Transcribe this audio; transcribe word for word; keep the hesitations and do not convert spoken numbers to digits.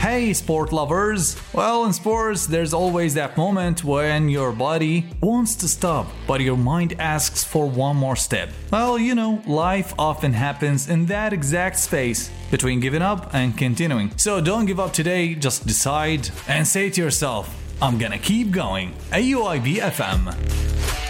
Hey, sport lovers! Well, in sports, there's always that moment when your body wants to stop, but your mind asks for one more step. Well, you know, life often happens in that exact space between giving up and continuing. So don't give up today, just decide and say to yourself, I'm gonna keep going. A U I B F M.